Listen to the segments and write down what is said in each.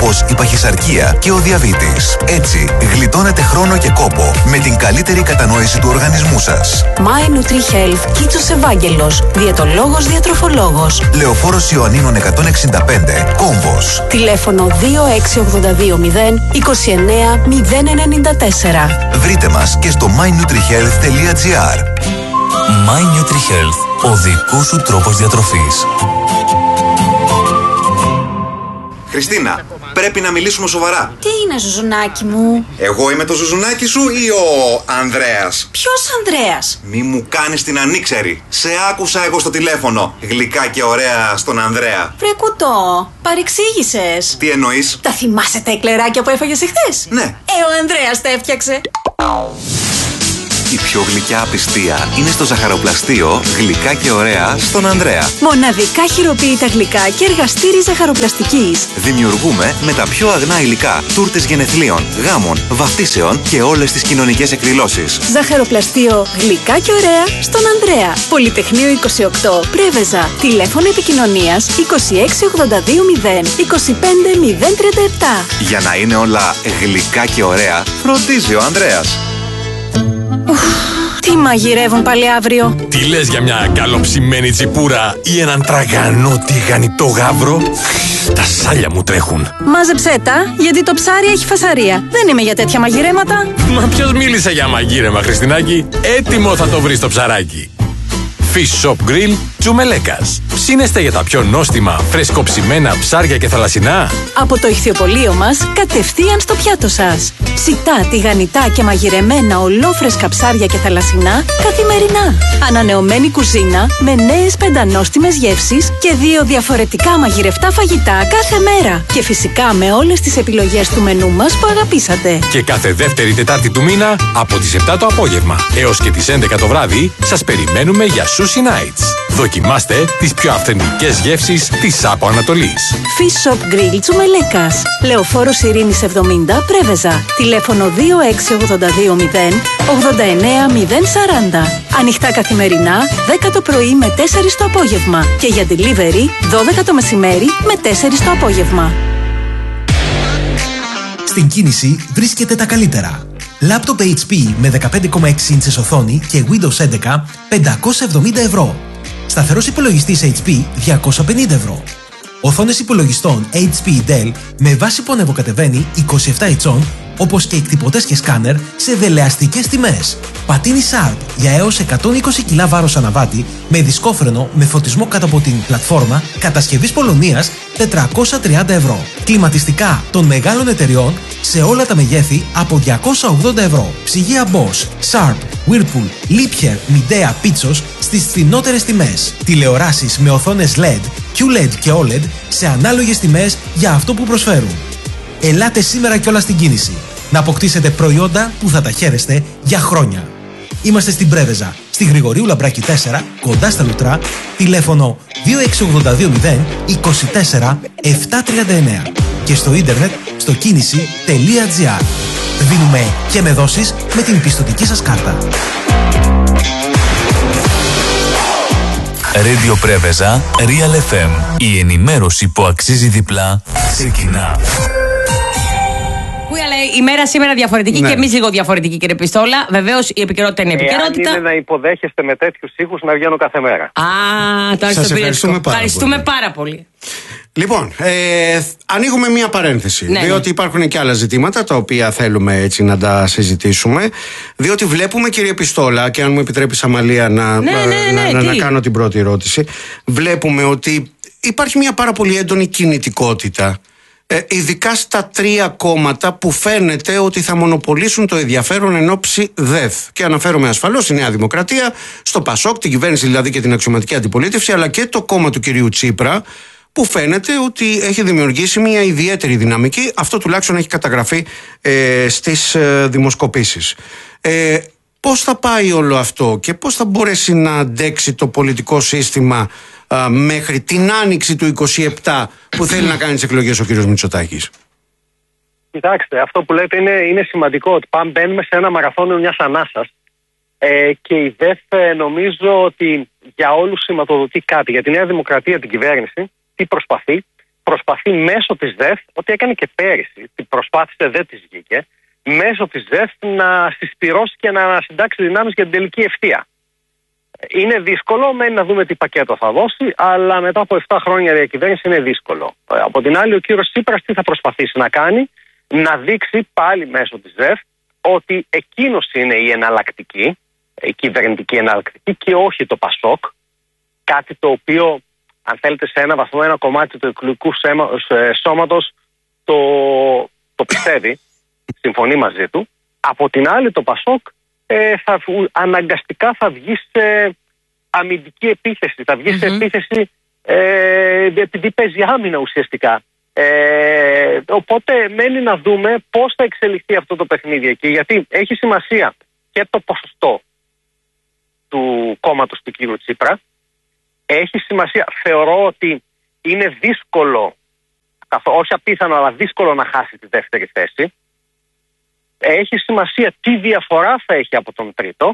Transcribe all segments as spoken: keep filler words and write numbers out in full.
όπως η παχυσαρκία και ο διαβήτης. Έτσι, γλιτώνετε χρόνο και κόπο με την καλύτερη κατανόηση του οργανισμού σας. My NutriHealth Κίτσος Ευάγγελος, διαιτολόγος διατροφολόγος. Λεωφόρος Ιωαννίνων εκατόν εξήντα πέντε, Κόμβος. Τηλέφωνο δύο έξι οκτώ δύο μηδέν είκοσι εννέα μηδέν ενενήντα τέσσερα. Βρείτε μας και στο my nutrihealth τελεία gr. My NutriHealth, ο δικός σου τρόπος διατροφής. Χριστίνα, πρέπει να μιλήσουμε σοβαρά. Τι είναι, Ζουζουνάκι μου? Εγώ είμαι το Ζουζουνάκι σου ή ο Ανδρέας? Ποιος Ανδρέας? Μη μου κάνεις την ανήξερη. Σε άκουσα εγώ στο τηλέφωνο. Γλυκά και ωραία στον Ανδρέα. Βρε κουτό, παρεξήγησες. Τι εννοείς? Τα θυμάσαι τα εκλεράκια που έφαγες εχθές? Ναι. Ε, ο Ανδρέας τα έφτιαξε. Η πιο γλυκιά απιστία είναι στο ζαχαροπλαστείο Γλυκά και ωραία στον Ανδρέα. Μοναδικά χειροποίητα γλυκά και εργαστήρι ζαχαροπλαστικής. Δημιουργούμε με τα πιο αγνά υλικά τούρτες γενεθλίων, γάμων, βαφτίσεων και όλες τις κοινωνικές εκδηλώσεις. Ζαχαροπλαστείο Γλυκά και ωραία στον Ανδρέα. Πολυτεχνείο είκοσι οκτώ, Πρέβεζα. Τηλέφωνο επικοινωνίας είκοσι έξι ογδόντα δύο μηδέν είκοσι πέντε μηδέν τριάντα επτά. Για να είναι όλα γλυκά και ωραία, φροντίζει ο Ανδρέας. Ουφ, τι μαγειρεύουν πάλι αύριο? Τι λες για μια καλοψημένη τσιπούρα ή έναν τραγανό τηγανιτό γάβρο? Τα σάλια μου τρέχουν. Μάζεψέ τα, γιατί το ψάρι έχει φασαρία. Δεν είμαι για τέτοια μαγειρέματα. Μα ποιος μίλησε για μαγείρεμα, Χριστινάκη? Έτοιμο θα το βρεις το ψαράκι. Fish Shop Grill Τσουμελέκας. Ψήνεστε για τα πιο νόστιμα, φρεσκοψημένα ψάρια και θαλασσινά? Από το ηχθιοπωλείο μας, κατευθείαν στο πιάτο σας. Ψητά, τηγανιτά και μαγειρεμένα ολόφρεσκα ψάρια και θαλασσινά καθημερινά. Ανανεωμένη κουζίνα με νέες πεντανόστιμες γεύσεις και δύο διαφορετικά μαγειρευτά φαγητά κάθε μέρα. Και φυσικά με όλες τις επιλογές του μενού μας που αγαπήσατε. Και κάθε δεύτερη Τετάρτη του μήνα από τις επτά το απόγευμα έως και τις έντεκα το βράδυ σας περιμένουμε για Sushi Nights. Δοκιμάστε τις πιο αυθεντικές γεύσεις της Άπο Ανατολής. Fish Shop Grill Τσουμελέκας. Λεωφόρος Ειρήνης εβδομήντα, Πρέβεζα. Τηλέφωνο δύο έξι ογδόντα δύο μηδέν ογδόντα εννέα μηδέν σαράντα. Ανοιχτά καθημερινά, δέκα το πρωί με τέσσερις το απόγευμα. Και για delivery, δώδεκα το μεσημέρι με τέσσερις το απόγευμα. Στην κίνηση βρίσκεται τα καλύτερα. Λάπτοπ έιτς πι με δεκαπέντε κόμμα έξι ίντσες οθόνη και Windows έντεκα πεντακόσια εβδομήντα ευρώ. Σταθερός υπολογιστής έιτς πι διακόσια πενήντα ευρώ. Οθόνες υπολογιστών έιτς πι Dell με βάση που ανεβοκατεβαίνει είκοσι επτά ιντσών, όπως και εκτυπωτές και σκάνερ σε δελεαστικές τιμές. Πατίνι Sharp για έως εκατόν είκοσι κιλά βάρος αναβάτη με δισκόφρενο με φωτισμό κάτω από την πλατφόρμα κατασκευής Πολωνίας τετρακόσια τριάντα ευρώ. Κλιματιστικά των μεγάλων εταιριών σε όλα τα μεγέθη από διακόσια ογδόντα ευρώ. Ψυγεία Bosch, Sharp, Whirlpool, Liebherr, Midea, Pitsos στις φθηνότερες τιμές. Τηλεοράσεις με οθόνες ελ ι ντι, κιου ελ ι ντι και ο ελ ι ντι σε ανάλογες τιμές για αυτό που προσφέρουν. Ελάτε σήμερα κιόλας στην κίνηση να αποκτήσετε προϊόντα που θα τα χαίρεστε για χρόνια. Είμαστε στην Πρέβεζα, στη Γρηγορίου Λαμπράκη τέσσερα, κοντά στα Λουτρά, τηλέφωνο δύο έξι ογδόντα δύο μηδέν είκοσι τέσσερα επτακόσια τριάντα εννέα και στο ίντερνετ στο κίνηση τελεία gr. Δίνουμε και με δόσεις με την πιστωτική σας κάρτα. Radio Πρέβεζα, Real εφ εμ. Η ενημέρωση που αξίζει διπλά ξεκινά. Η μέρα σήμερα διαφορετική, ναι, και εμείς λίγο διαφορετική, κύριε Πιστόλα. Βεβαίως η επικαιρότητα είναι επικαιρότητα. Εάν είναι να υποδέχεστε με τέτοιους ήχους να βγαίνω κάθε μέρα. Α, τώρα σας στο ευχαριστούμε πάρα ευχαριστούμε πολύ. πάρα πολύ. Λοιπόν, ε, ανοίγουμε μία παρένθεση, ναι, διότι ναι. υπάρχουν και άλλα ζητήματα τα οποία θέλουμε έτσι να τα συζητήσουμε, διότι βλέπουμε, κύριε Πιστόλα, και αν μου επιτρέπεις, Αμαλία, να, ναι, ναι, ναι, να, ναι, να κάνω την πρώτη ερώτηση, βλέπουμε ότι υπάρχει μία πάρα πολύ έντονη κινητικότητα, ε, ειδικά στα τρία κόμματα που φαίνεται ότι θα μονοπολίσουν το ενδιαφέρον εν ώψη ΔΕΘ. Και αναφέρομαι ασφαλώς στη Νέα Δημοκρατία, στο ΠΑΣΟΚ, την κυβέρνηση δηλαδή και την αξιωματική αντιπολίτευση, αλλά και το κόμμα του κυρίου Τσίπρα, που φαίνεται ότι έχει δημιουργήσει μια ιδιαίτερη δυναμική. Αυτό τουλάχιστον έχει καταγραφεί ε, στις ε, δημοσκοπήσεις. Ε, πώς θα πάει όλο αυτό και πώς θα μπορέσει να αντέξει το πολιτικό σύστημα α, μέχρι την άνοιξη του είκοσι επτά που θέλει να κάνει τις εκλογές ο κύριος Μητσοτάκης? Κοιτάξτε, αυτό που λέτε είναι, είναι σημαντικό, ότι πάμε, μπαίνουμε σε ένα μαραθώνιο μιας ανάσας, ε, και η ΔΕΘ ε, νομίζω ότι για όλους σηματοδοτεί κάτι. Για τη Νέα Δημοκρατία, την κυβέρνηση, τι προσπαθεί, προσπαθεί μέσω της ΔΕΘ, ό,τι έκανε και πέρυσι, την προσπάθησε, δεν της βγήκε, μέσω της ΔΕΘ να συσπυρώσει και να συντάξει δυνάμεις για την τελική ευθεία. Είναι δύσκολο, μένει να δούμε τι πακέτο θα δώσει, αλλά μετά από επτά χρόνια διακυβέρνηση είναι δύσκολο. Από την άλλη, ο κύριος Τσίπρας τι θα προσπαθήσει να κάνει? Να δείξει πάλι μέσω της ΔΕΘ ότι εκείνος είναι η εναλλακτική, η κυβερνητική εναλλακτική και όχι το ΠΑΣΟΚ. Κάτι το οποίο, αν θέλετε, σε ένα βαθμό, ένα κομμάτι του εκλογικού σώματος το, το πιστεύει, συμφωνεί μαζί του. Από την άλλη, το ΠΑΣΟΚ ε, θα, αναγκαστικά θα βγει σε αμυντική επίθεση, θα βγει mm-hmm. σε επίθεση ε, επειδή παίζει άμυνα ουσιαστικά. Ε, οπότε μένει να δούμε πώς θα εξελιχθεί αυτό το παιχνίδι εκεί, γιατί έχει σημασία και το ποσοστό του κόμματος του κ. Τσίπρα. Έχει σημασία, θεωρώ ότι είναι δύσκολο, όχι απίθανο, αλλά δύσκολο να χάσει τη δεύτερη θέση. Έχει σημασία τι διαφορά θα έχει από τον τρίτο.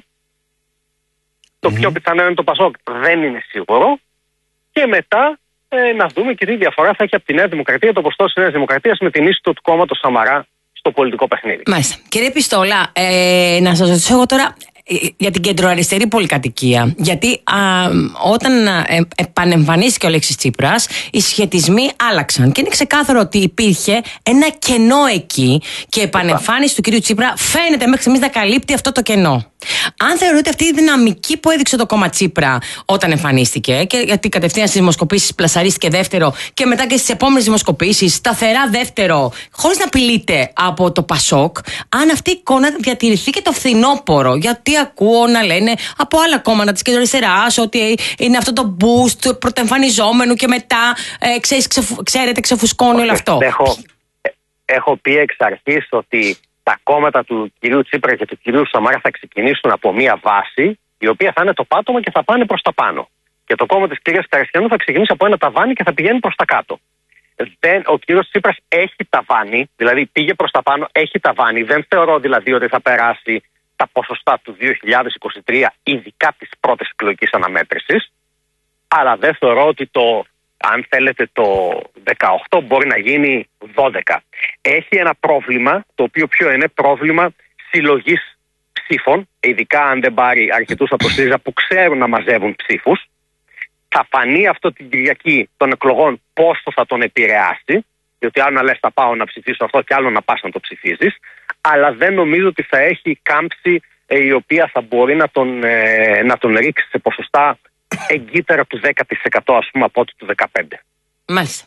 Το mm-hmm. πιο πιθανό είναι το ΠΑΣΟΚ, δεν είναι σίγουρο. Και μετά ε, να δούμε και τι διαφορά θα έχει από τη Νέα Δημοκρατία, το ποσοστό της Νέας Δημοκρατίας με την είσοδο του κόμματος Σαμαρά στο πολιτικό παιχνίδι. Μάλιστα. Κύριε Πιστόλα, ε, να σας ρωτήσω εγώ τώρα για την κεντροαριστερή πολυκατοικία. Γιατί α, όταν ε, επανεμφανίστηκε ο Αλέξης Τσίπρας, οι σχετισμοί άλλαξαν. Και είναι ξεκάθαρο ότι υπήρχε ένα κενό εκεί και η επανεμφάνιση του κυρίου Τσίπρα φαίνεται μέχρι στιγμής να καλύπτει αυτό το κενό. Αν θεωρείτε αυτή η δυναμική που έδειξε το κόμμα Τσίπρα όταν εμφανίστηκε, και γιατί κατευθείαν στις δημοσκοπήσεις πλασαρίστηκε δεύτερο και μετά και στις επόμενες δημοσκοπήσεις σταθερά δεύτερο, χωρίς να απειλείται από το ΠΑΣΟΚ, αν αυτή η εικόνα διατηρηθεί και το φθινόπωρο, γιατί ακούω να λένε από άλλα κόμματα της κεντροαριστεράς ότι είναι αυτό το boost πρωτοεμφανιζόμενου και μετά ε, ξέρεις, ξεφου, ξέρετε ξεφουσκώνει όλο αυτό. Έχω, έχω πει εξ αρχής ότι τα κόμματα του κυρίου Τσίπρα και του κυρίου Σαμαρά θα ξεκινήσουν από μία βάση η οποία θα είναι το πάτωμα και θα πάνε προς τα πάνω. Και το κόμμα της κυρίας Καριστιανού θα ξεκινήσει από ένα ταβάνι και θα πηγαίνει προς τα κάτω. Δεν, ο κύριος Τσίπρας έχει ταβάνι, δηλαδή πήγε προς τα πάνω, έχει ταβάνι. Δεν θεωρώ δηλαδή ότι θα περάσει τα ποσοστά του δύο χιλιάδες είκοσι τρία, ειδικά της πρώτης εκλογικής αναμέτρησης. Αλλά δεν θεωρώ ότι το, αν θέλετε, το δεκαοκτώ μπορεί να γίνει δώδεκα. Έχει ένα πρόβλημα, το οποίο ποιο είναι? Πρόβλημα συλλογής ψήφων, ειδικά αν δεν πάρει αρκετούς από το ΣΥΡΙΖΑ που ξέρουν να μαζεύουν ψήφους. Θα φανεί αυτό την Κυριακή των εκλογών πόσο θα τον επηρεάσει, διότι άλλο να λες θα πάω να ψηφίσω αυτό και άλλο να πας να το ψηφίζεις, αλλά δεν νομίζω ότι θα έχει κάμψη ε, η οποία θα μπορεί να τον, ε, να τον ρίξει σε ποσοστά εγκύτερα του δέκα τοις εκατό, ας πούμε, από ό,τι του δεκαπέντε. Μάλιστα.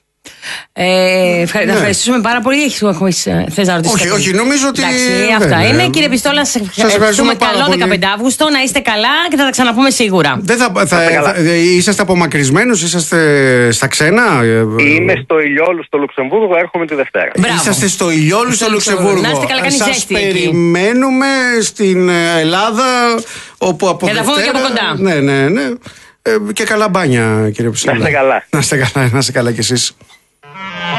Ε, ευχα... ναι. Να ευχαριστήσουμε πάρα πολύ. Έχεις, θες να ρωτήσεις? Όχι, όχι, νομίζω ότι. Εντάξει, αυτά ναι, είναι. Ναι. Κύριε Πιστόλα, σας ευχαριστούμε. Καλό δεκαπέντε Αυγούστου, να είστε καλά και θα τα ξαναπούμε σίγουρα. Δεν θα, θα, θα, είσαστε απομακρυσμένους, είσαστε στα ξένα? Είμαι στο Ηλιόλου στο Λουξεμβούργο, έρχομαι τη Δευτέρα. Μπράβο. Είσαστε στο Ηλιόλου στο Λουξεμβούργο. Να είστε καλά, κάνει ζέστη. Σας περιμένουμε στην Ελλάδα, όπου από Δευτέρα. Και από κοντά. Ναι, ναι, ναι. Και καλά μπάνια, κύριε Πιστόλα. Να είστε καλά. Να είστε καλά, να είστε καλά κι εσείς.